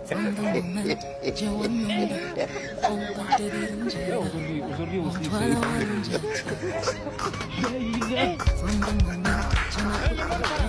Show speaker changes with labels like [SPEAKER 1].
[SPEAKER 1] From the moment you were younger, oh, did it From the moment you